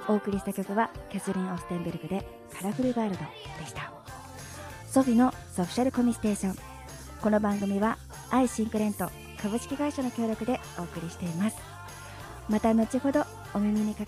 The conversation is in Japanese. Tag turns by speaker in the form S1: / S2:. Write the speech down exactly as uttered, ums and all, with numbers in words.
S1: お送りした曲はキャスリン・オステンベルグでカラフルワールドでした。ソフィのソフィシャルコミステーション。この番組はアイシンクレント株式会社の協力でお送りしています。また後ほどお耳にかか